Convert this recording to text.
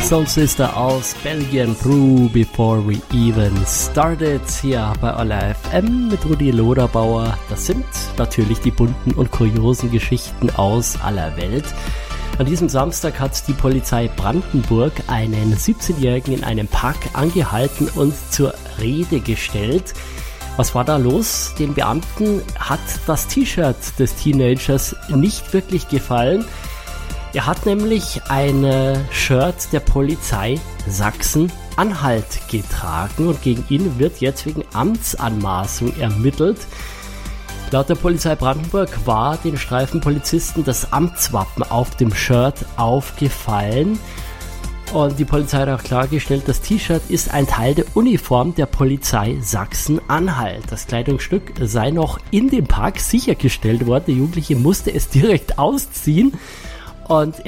Soul Sister aus Belgien, Through Before We Even Started, hier bei Aller FM mit Rudi Loderbauer. Das sind natürlich die bunten und kuriosen Geschichten aus aller Welt. An diesem Samstag hat die Polizei Brandenburg einen 17-Jährigen in einem Park angehalten und zur Rede gestellt. Was war da los? Den Beamten hat das T-Shirt des Teenagers nicht wirklich gefallen. Er hat nämlich ein Shirt der Polizei Sachsen-Anhalt getragen und gegen ihn wird jetzt wegen Amtsanmaßung ermittelt. Laut der Polizei Brandenburg war den Streifenpolizisten das Amtswappen auf dem Shirt aufgefallen. Und die Polizei hat auch klargestellt, das T-Shirt ist ein Teil der Uniform der Polizei Sachsen-Anhalt. Das Kleidungsstück sei noch in dem Park sichergestellt worden. Der Jugendliche musste es direkt ausziehen. Und